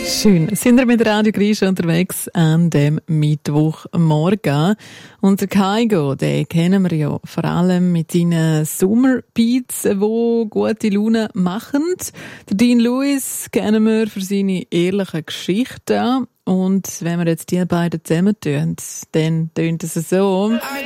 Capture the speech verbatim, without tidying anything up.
Schön. Sind wir mit Radio Grisha unterwegs an dem Mittwochmorgen. Unser Kaigo, den kennen wir ja vor allem mit seinen Summerbeats, die gute Laune machen. Der Dean Lewis kennen wir für seine ehrlichen Geschichten. Und wenn wir jetzt die beiden zusammentun, dann tönt es so.